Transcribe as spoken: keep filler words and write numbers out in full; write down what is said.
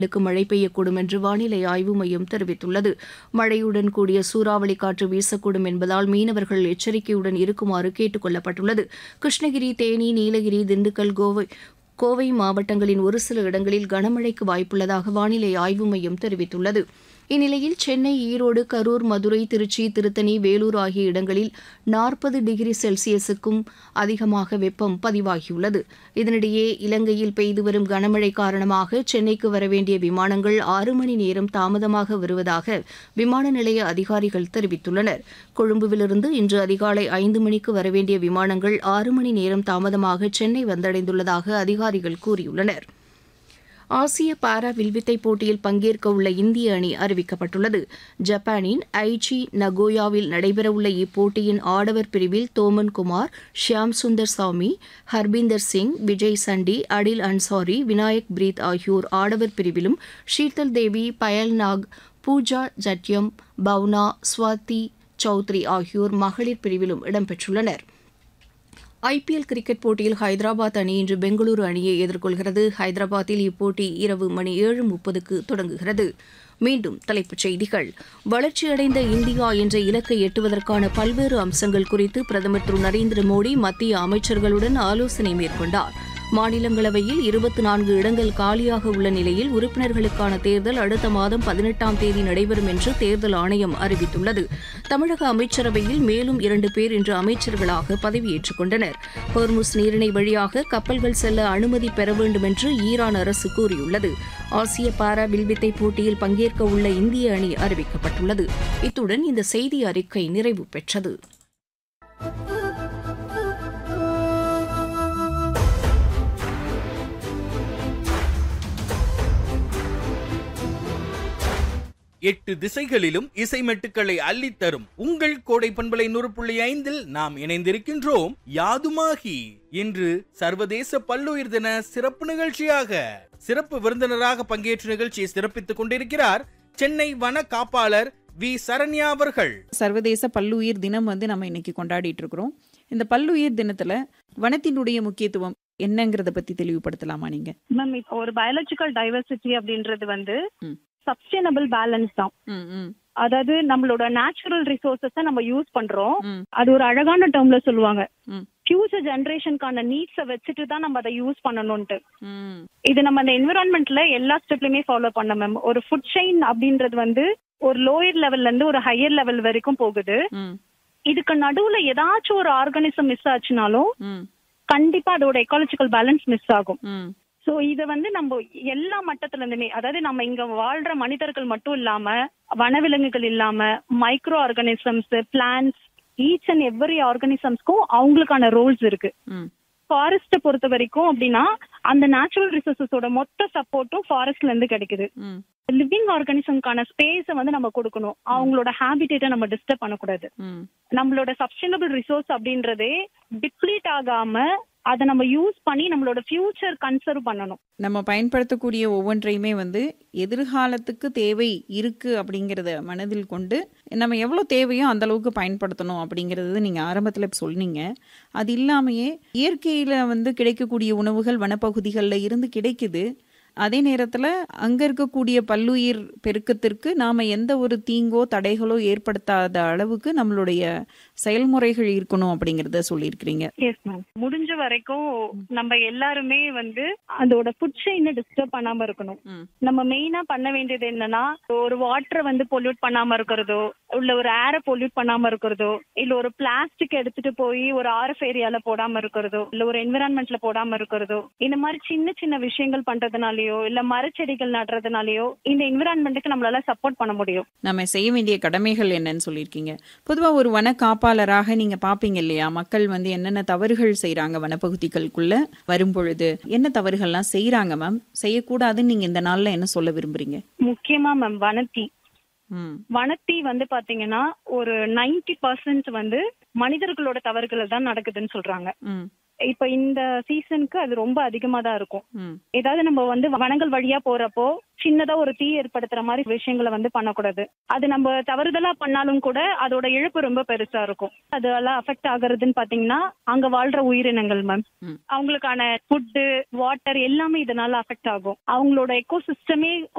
க்கு மழை பெய்யக்கூடும் என்று வானிலை ஆய்வு மையம் தெரிவித்துள்ளது. மழையுடன் கூடிய சூறாவளி காற்று வீசக்கூடும் என்பதால் மீனவர்கள் எச்சரிக்கையுடன் இருக்குமாறு கேட்டுக் கொள்ளப்பட்டுள்ளது. கிருஷ்ணகிரி, தேனி, நீலகிரி, திண்டுக்கல், கோவை கோவை மாவட்டங்களின் ஒரு சில இடங்களில் கனமழைக்கு வாய்ப்புள்ளதாக வானிலை ஆய்வு மையம் தெரிவித்துள்ளது. இந்நிலையில் சென்னை, ஈரோடு, கரூர், மதுரை, திருச்சி, திருத்தணி, வேலூர் ஆகிய இடங்களில் நாற்பது டிகிரி செல்சியஸுக்கும் அதிகமாக வெப்பம் பதிவாகியுள்ளது. இதனிடையே இலங்கையில் பெய்து வரும் கனமழை காரணமாக சென்னைக்கு வரவேண்டிய விமானங்கள் ஆறு மணி நேரம் தாமதமாக வருவதாக விமான நிலைய அதிகாரிகள் தெரிவித்துள்ளனர். கொழும்புவிலிருந்து இன்று அதிகாலை ஐந்து மணிக்கு வரவேண்டிய விமானங்கள் ஆறு மணி நேரம் தாமதமாக சென்னை வந்தடைந்துள்ளதாக அதிகாரிகள் கூறியுள்ளனர். ஆசிய பாரா வில்வித்தை போட்டியில் பங்கேற்க உள்ள இந்திய அணி அறிவிக்கப்பட்டுள்ளது. ஜப்பானின் ஐச்சி நகோயாவில் நடைபெறவுள்ள இப்போட்டியின் ஆடவர் பிரிவில் தோமன் குமார், ஷியாம் சுந்தர் சாமி, ஹர்பீந்தர் சிங், விஜய் சண்டி, அடில் அன்சாரி, வினாயக் பிரீத் ஆகியோர் ஆடவர் பிரிவிலும், ஷீதல் தேவி, பயல் நாக், பூஜா ஜட்யம், பவுனா, ஸ்வாதி சௌத்ரி ஆகியோர் மகளிர் பிரிவிலும் இடம்பெற்றுள்ளனர். ஐபிஎல் கிரிக்கெட் போட்டியில் ஹைதராபாத் அணி இன்று பெங்களூரு அணியை எதிர்கொள்கிறது. ஹைதராபாத்தில் இப்போட்டி இரவு மணி ஏழு முப்பதுக்கு தொடங்குகிறது. மீண்டும் தலைப்புச் செய்திகள். வளர்ச்சியடைந்த இந்தியா என்ற இலக்கை எட்டுவதற்கான பல்வேறு அம்சங்கள் குறித்து பிரதமர் திரு நரேந்திர மோடி மத்திய அமைச்சர்களுடன் ஆலோசனை மேற்கொண்டார். மாநிலங்களவையில் இருபத்தி நான்கு இடங்கள் காலியாக உள்ள நிலையில் உறுப்பினர்களுக்கான தேர்தல் அடுத்த மாதம் பதினெட்டாம் தேதி நடைபெறும் என்று தேர்தல் ஆணையம் அறிவித்துள்ளது. தமிழக அமைச்சரவையில் மேலும் இரண்டு பேர் இன்று அமைச்சர்களாக பதவியேற்றுக் கொண்டனர். ஹோர்முஸ் நீரிணை வழியாக கப்பல்கள் செல்ல அனுமதி பெற வேண்டும் என்று ஈரான் அரசு கூறியுள்ளது. ஆசிய பாரா வில்வித்தை போட்டியில் பங்கேற்க உள்ள இந்திய அணி அறிவிக்கப்பட்டுள்ளது. இத்துடன் இந்த செய்தி அறிக்கை நிறைவு பெற்றது. எட்டு திசைகளிலும் இசை மெட்டுக்களை அள்ளித்தரும் உங்கள் கோடை பண்பலை நூறு புள்ளி ஐந்தில் நாம் இணைந்திருக்கின்றோம். யாதுமாகி இன்று சர்வதேச பல்லுயிர் தின சிறப்பு நிகழ்ச்சியாக சிறப்பு விருந்தினராக பங்கேற்ற நிகழ்ச்சியை சிறப்பித்துக் கொண்டிருக்கிறார் சென்னை வன காப்பாளர் வி சரண்யா அவர்கள். சர்வதேச பல்லுயிர் தினம் வந்து நம்ம இன்னைக்கு கொண்டாடிட்டு இருக்கிறோம். இந்த பல்லுயிர் தினத்துல வனத்தினுடைய முக்கியத்துவம் என்னங்கறத பத்தி தெளிவுபடுத்தலாமா நீங்க? மேம், இப்போ ஒரு பயாலஜிக்கல் டைவர்சிட்டி அப்படின்றது வந்து சஸ்டைனபிள் பேலன்ஸ் தான். அதாவது நம்மளோட நேச்சுரல் ரிசோர்சஸ் நம்ம யூஸ் பண்றோம். அது ஒரு அழகான டேர்ம்ல சொல்லுவாங்க, ஃபியூச்சர் ஜெனரேஷனுக்கான நீட்ஸை வச்சுட்டு தான் நம்ம அதை யூஸ் பண்ணணும்ட்டு. இது நம்ம அந்த என்விரான்மெண்ட்ல எல்லா ஸ்டெப்லயுமே ஃபாலோ பண்ண மேம். ஒரு ஃபுட் செயின் அப்படின்றது வந்து ஒரு லோயர் லெவல்ல இருந்து ஒரு ஹையர் லெவல் வரைக்கும் போகுது. இதுக்கு நடுவுல ஏதாச்சும் ஒரு ஆர்கானிசம் மிஸ் ஆச்சுனாலும் கண்டிப்பா அதோட எக்காலஜிக்கல் பேலன்ஸ் மிஸ் ஆகும். சோ இத வந்து நம்ம எல்லா மட்டத்துல இருந்துமே, அதாவது நம்ம இங்க வாழ்ற மனிதர்கள் மட்டும் இல்லாம வனவிலங்குகள் இல்லாம micro organisms, plants, each and every ஆர்கானிசம்ஸ்க்கும் அவங்களுக்கான ரோல்ஸ் இருக்கு. ஃபாரஸ்ட பொறுத்த வரைக்கும் அப்படின்னா அந்த நேச்சுரல் ரிசோர்சஸோட மொத்த சப்போர்ட்டும் ஃபாரஸ்ட்ல இருந்து கிடைக்குது. லிவிங் ஆர்கானிசம்கான ஸ்பேஸ வந்து நம்ம கொடுக்கணும். அவங்களோட ஹாபிடேட்டை நம்ம டிஸ்டர்ப் பண்ணக்கூடாது. நம்மளோட சஸ்டைனபிள் ரிசோர்ஸ் அப்படின்றதே டிப்ளீட் ஆகாம அதை நம்ம யூஸ் பண்ணி நம்மளோட ஃபியூச்சர் கன்சர்வ் பண்ணணும். நம்ம பயன்படுத்தக்கூடிய ஒவ்வொன்றையுமே வந்து எதிர்காலத்துக்கு தேவை இருக்கு அப்படிங்கறத மனதில் கொண்டு நம்ம எவ்வளவு தேவையோ அந்த அளவுக்கு பயன்படுத்தணும் அப்படிங்கறது நீங்க ஆரம்பத்துல சொன்னீங்க. அது இல்லாமையே இயற்கையில வந்து கிடைக்கக்கூடிய உணவுகள் வனப்பகுதிகளில் இருந்து கிடைக்குது. அதே நேரத்துல அங்க இருக்கக்கூடிய பல்லுயிர் பெருக்கத்திற்கு நாம எந்த ஒரு தீங்கோ தடைகளோ ஏற்படுத்தாத அளவுக்கு நம்மளுடைய செயல்முறைகள் இருக்கணும் அப்படிங்கறத சொல்லியிருக்கிறீங்க. எஸ் மேம், முடிஞ்ச வரைக்கும் நம்ம எல்லாருமே வந்து அதோட ஃபுட் செயினை டிஸ்டர்ப் பண்ணாம இருக்கணும். நம்ம மெயினா பண்ண வேண்டியது என்னன்னா, ஒரு வாட்டரை வந்து பொல்யூட் பண்ணாம இருக்கிறதோ, இல்ல ஒரு ஏரை பொல்யூட் பண்ணாம இருக்கிறதோ, இல்ல ஒரு பிளாஸ்டிக் எடுத்துட்டு போய் ஒரு ஆர்எஃப் ஏரியால போடாம இருக்கிறதோ, இல்ல ஒரு என்விரான்மெண்ட்ல போடாம இருக்கிறதோ, இந்த மாதிரி சின்ன சின்ன விஷயங்கள் பண்றதுனால இல்ல மரச்செடிகள் நடுறதுனாலயோ இந்த என்விரான்மெண்ட்டுக்கு நம்மளால சப்போர்ட் பண்ண முடியும். நம்ம செய்ய வேண்டிய கடமைகள் என்னன்னு சொல்லியிருக்கீங்க. பொதுவா ஒரு வன காப்பாளராக நீங்க பாப்பீங்க இல்லையா, மக்கள் வந்து என்னென்ன தவறுகள் செய்யறாங்க வனப்பகுதிகளுக்குள்ள வரும் பொழுது, என்ன தவறுகள்லாம் செய்யறாங்க மேம், செய்யக்கூடாதுன்னு நீங்க இந்த நாள்ல என்ன சொல்ல விரும்புறீங்க? முக்கியமா மேம் வனத்தீ. வனத்தீ வந்து பாத்தீங்கன்னா ஒரு நைன்டி பர்சன்ட் வந்து மனிதர்களோட தவறுகள் தான் நடக்குதுன்னு சொல்றாங்க. இப்ப இந்த சீசனுக்கு அது ரொம்ப அதிகமா தான் இருக்கும். ஏதாவது நம்ம வந்து வனங்கள் வழியா போறப்போ சின்னதா ஒரு தீ ஏற்படுத்துற மாதிரி விஷயங்களை வந்து பண்ணக்கூடாது. அது நம்ம தவறுதலா பண்ணாலும் கூட அதோட இழப்பு ரொம்ப பெருசா இருக்கும். அதெல்லாம் அஃபெக்ட் ஆகுறதுன்னு பாத்தீங்கன்னா அங்க வாழ்ற உயிரினங்கள் மேம், அவங்களுக்கான ஃபுட்டு, வாட்டர் எல்லாமே இதனால அஃபெக்ட் ஆகும். அவங்களோட எக்கோ சிஸ்டமே